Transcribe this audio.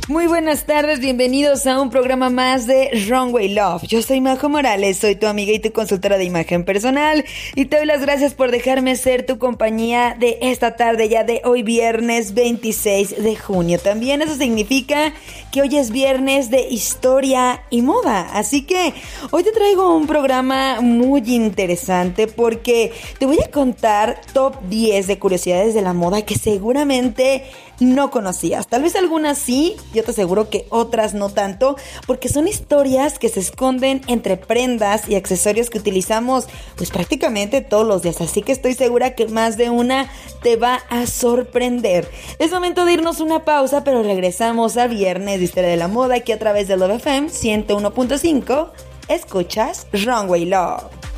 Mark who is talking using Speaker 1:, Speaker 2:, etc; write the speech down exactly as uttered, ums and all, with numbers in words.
Speaker 1: Muy buenas tardes, bienvenidos a un programa más de Runway Love. Yo soy Majo Morales, soy tu amiga y tu consultora de imagen personal y te doy las gracias por dejarme ser tu compañía de esta tarde, ya de hoy viernes veintiséis de junio. También eso significa que hoy es viernes de historia y moda, así que hoy te traigo un programa muy interesante porque te voy a contar top diez de curiosidades de la moda que seguramente no conocías. Tal vez algunas sí, yo te aseguro que otras no tanto, porque son historias que se esconden entre prendas y accesorios que utilizamos pues prácticamente todos los días, así que estoy segura que más de una te va a sorprender. Es momento de irnos una pausa, pero regresamos a Viernes de Historia de la Moda aquí a través de Love F M ciento uno punto cinco. Escuchas Runway Love.